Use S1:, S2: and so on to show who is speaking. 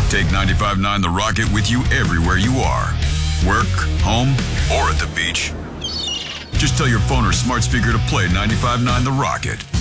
S1: Take 95.9 The Rocket with you everywhere you are. Work, home, or at the beach. Just tell your phone or smart speaker to play 95.9 The Rocket.